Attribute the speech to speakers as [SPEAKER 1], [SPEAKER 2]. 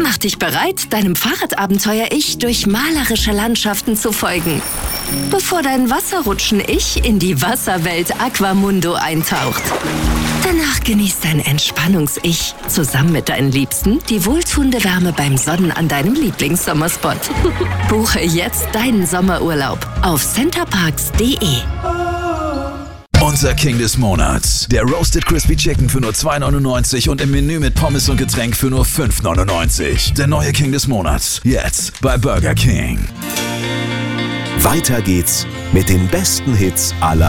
[SPEAKER 1] Mach dich bereit, deinem Fahrradabenteuer-Ich durch malerische Landschaften zu folgen, bevor dein Wasserrutschen-Ich in die Wasserwelt Aquamundo eintaucht. Danach genießt dein Entspannungs-Ich zusammen mit deinen Liebsten die wohltuende Wärme beim Sonnen an deinem Lieblingssommerspot. Buche jetzt deinen Sommerurlaub auf centerparks.de.
[SPEAKER 2] Unser King des Monats. Der Roasted Crispy Chicken für nur 2,99 und im Menü mit Pommes und Getränk für nur 5,99. Der neue King des Monats. Jetzt bei Burger King.
[SPEAKER 3] Weiter geht's mit den besten Hits aller